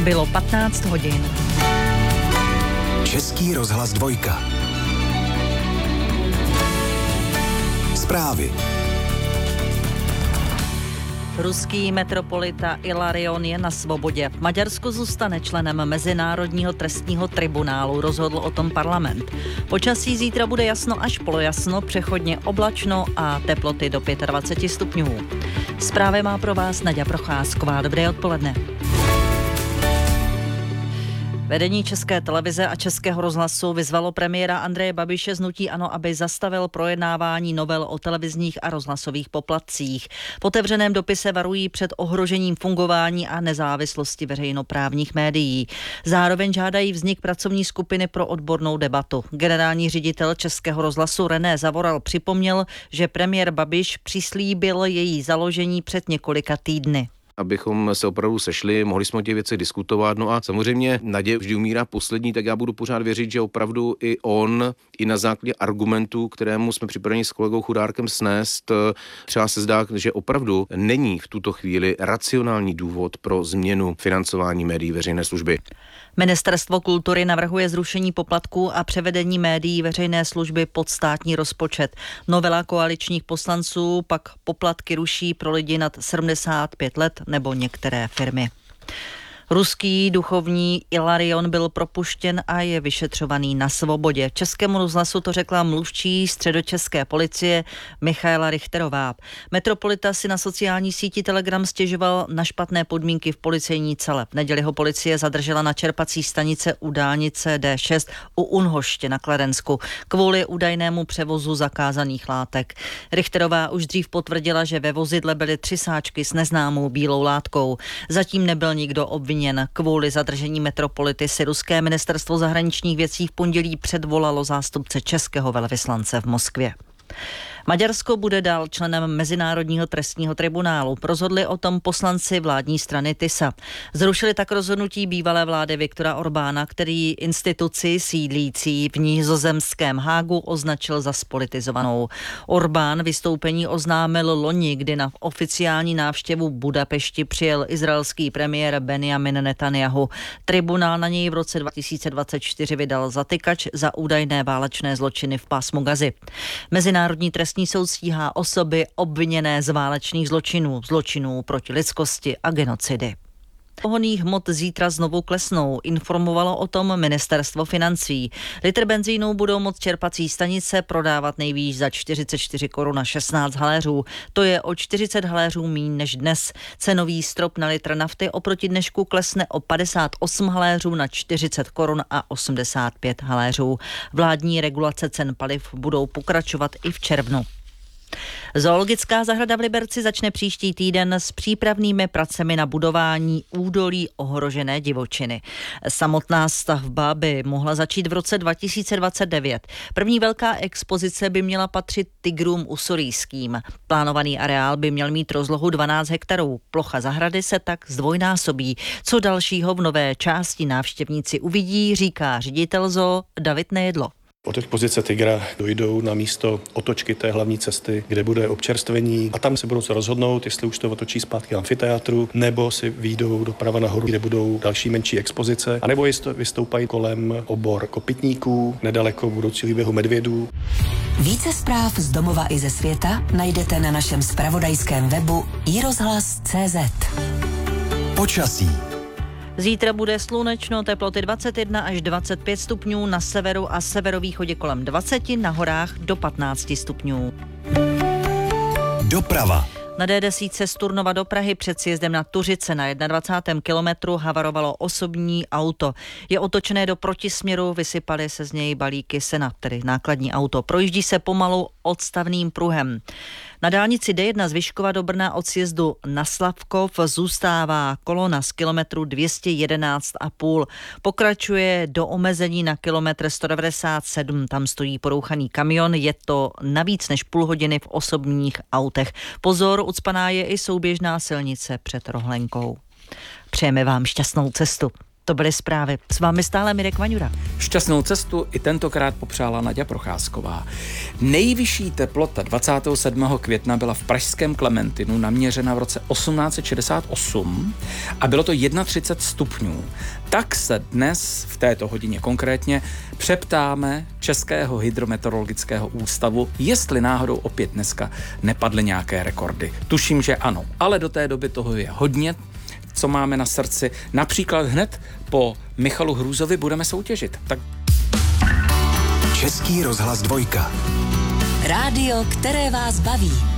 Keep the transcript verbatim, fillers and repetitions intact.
Bylo patnáct hodin. Český rozhlas dvojka. Zprávy. Ruský metropolita Ilarion je na svobodě. Maďarsko zůstane členem Mezinárodního trestního tribunálu, rozhodl o tom parlament. Počasí zítra bude jasno až polojasno, přechodně oblačno a teploty do dvacet pět stupňů. Zprávy má pro vás Naďa Procházková. Dobré odpoledne. Vedení České televize a Českého rozhlasu vyzvalo premiéra Andreje Babiše z hnutí ANO, aby zastavil projednávání novel o televizních a rozhlasových poplatcích. V otevřeném dopise varují před ohrožením fungování a nezávislosti veřejnoprávních médií. Zároveň žádají vznik pracovní skupiny pro odbornou debatu. Generální ředitel Českého rozhlasu René Zavoral připomněl, že premiér Babiš přislíbil její založení před několika týdny. Abychom se opravdu sešli, mohli jsme o těch věcech diskutovat. No a samozřejmě naděje vždy umírá poslední, tak já budu pořád věřit, že opravdu i on, i na základě argumentů, kterému jsme připraveni s kolegou Chudárkem snést, třeba se zdá, že opravdu není v tuto chvíli racionální důvod pro změnu financování médií veřejné služby. Ministerstvo kultury navrhuje zrušení poplatků a převedení médií veřejné služby pod státní rozpočet. Novela koaličních poslanců pak poplatky ruší pro lidi nad sedmdesát pět let nebo některé firmy. Ruský duchovní Ilarion byl propuštěn a je vyšetřovaný na svobodě. Českému rozhlasu to řekla mluvčí středočeské policie Michaela Richterová. Metropolita si na sociální síti Telegram stěžoval na špatné podmínky v policejní cele. V neděli ho policie zadržela na čerpací stanice u dálnice D šest u Unhoště na Kladensku kvůli údajnému převozu zakázaných látek. Richterová už dřív potvrdila, že ve vozidle byly tři sáčky s neznámou bílou látkou. Zatím nebyl nikdo obviněn. Kvůli zadržení metropolity si ruské ministerstvo zahraničních věcí v pondělí předvolalo zástupce českého velvyslance v Moskvě. Maďarsko bude dál členem Mezinárodního trestního tribunálu. Rozhodli o tom poslanci vládní strany TISA. Zrušili tak rozhodnutí bývalé vlády Viktora Orbána, který instituci sídlící v nizozemském Hágu označil za spolitizovanou. Orbán vystoupení oznámil loni, kdy na oficiální návštěvu Budapešti přijel izraelský premiér Benjamin Netanjahu. Tribunál na něj v roce dva tisíce dvacet čtyři vydal zatykač za údajné válečné zločiny v pásmu Gazy. Mezinárodní trestní soud stíhá osoby obviněné z válečných zločinů, zločinů proti lidskosti a genocidy. Pohonných hmot zítra znovu klesnou, informovalo o tom ministerstvo financí. Litr benzínu budou moct čerpací stanice prodávat nejvýš za čtyřicet čtyři korun a šestnáct haléřů. To je o čtyřicet haléřů míň než dnes. Cenový strop na litr nafty oproti dnešku klesne o padesát osm haléřů na čtyřicet korun a osmdesát pět haléřů. Vládní regulace cen paliv budou pokračovat i v červnu. Zoologická zahrada v Liberci začne příští týden s přípravnými pracemi na budování údolí ohrožené divočiny. Samotná stavba by mohla začít v roce dva tisíce dvacet devět. První velká expozice by měla patřit tigrům usorijským. Plánovaný areál by měl mít rozlohu dvanáct hektarů. Plocha zahrady se tak zdvojnásobí. Co dalšího v nové části návštěvníci uvidí, říká ředitel zoo David Nejedlo. Od expozice Tigra dojdou na místo otočky té hlavní cesty, kde bude občerstvení a tam se budou se rozhodnout, jestli už to otočí zpátky amfiteátru, nebo si výjdou doprava nahoru, kde budou další menší expozice, anebo jestli vystoupají kolem obor kopytníků, nedaleko budoucího výběhu medvědů. Více zpráv z domova i ze světa najdete na našem zpravodajském webu i rozhlas tečka cé zet. Počasí. Zítra bude slunečno, teploty dvacet jedna až dvacet pět stupňů, na severu a severovýchodě kolem dvacet, na horách do patnáct stupňů. Doprava. Na D deset z Turnova do Prahy před sjezdem na Tuřice na dvacátém prvním kilometru havarovalo osobní auto. Je otočené do protisměru, vysypaly se z něj balíky sena, tedy nákladní auto. Projíždí se pomalu odstavným pruhem. Na dálnici D jedna z Vyškova do Brna od sjezdu na Slavkov zůstává kolona z kilometru dvě stě jedenáct a půl. Pokračuje do omezení na kilometr sto devadesát sedm. Tam stojí porouchaný kamion. Je to navíc než půl hodiny v osobních autech. Pozor, ucpaná je i souběžná silnice před Rohlenkou. Přejeme vám šťastnou cestu. To byly zprávy. S vámi stále Mirek Vaňura. Šťastnou cestu i tentokrát popřála Naďa Procházková. Nejvyšší teplota dvacátého sedmého května byla v pražském Klementinu naměřena v roce osmnáct set šedesát osm a bylo to třicet jedna stupňů. Tak se dnes, v této hodině konkrétně, přeptáme Českého hydrometeorologického ústavu, jestli náhodou opět dneska nepadly nějaké rekordy. Tuším, že ano, ale do té doby toho je hodně, co máme na srdci. Například hned po Michalu Hrůzovi budeme soutěžit. Tak... Český rozhlas dvojka. Rádio, které vás baví.